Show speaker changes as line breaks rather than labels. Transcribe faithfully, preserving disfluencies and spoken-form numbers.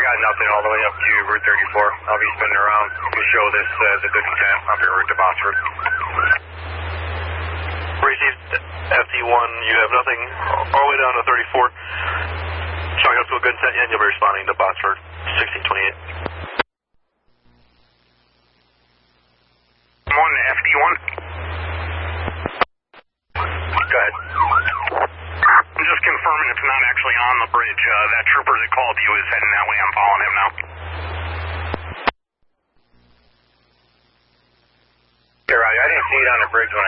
got nothing all the way up to Route thirty-four. I'll be spinning around to show this uh, the good intent up en route to Botsford.
Received F D one, you have nothing all the way down to thirty-four. Showing up to a good intent, and you'll be responding to Botsford, sixteen twenty-eight.
I'm on to F D one. Go ahead.
I'm just confirming it's not actually on the bridge. Uh, that trooper that called you is heading that way. I'm following him now.
Yeah, Roger. I didn't see it on the bridge when I